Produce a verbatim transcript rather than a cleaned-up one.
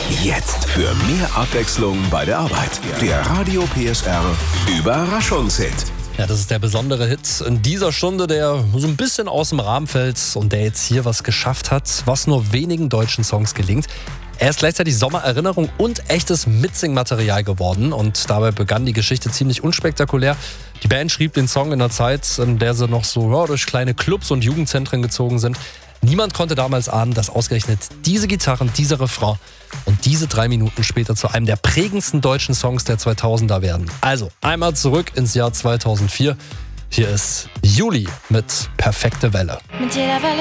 Jetzt für mehr Abwechslung bei der Arbeit. Der Radio P S R Überraschungshit. Ja, das ist der besondere Hit in dieser Stunde, der so ein bisschen aus dem Rahmen fällt und der jetzt hier was geschafft hat, was nur wenigen deutschen Songs gelingt. Er ist gleichzeitig Sommererinnerung und echtes Mitsingmaterial geworden und dabei begann die Geschichte ziemlich unspektakulär. Die Band schrieb den Song in einer Zeit, in der sie noch so ja, durch kleine Clubs und Jugendzentren gezogen sind. Niemand konnte damals ahnen, dass ausgerechnet diese Gitarren, dieser Refrain und diese drei Minuten später zu einem der prägendsten deutschen Songs der zweitausender werden. Also einmal zurück ins Jahr zweitausendvier. Hier ist Juli mit Perfekte Welle. Mit jeder Welle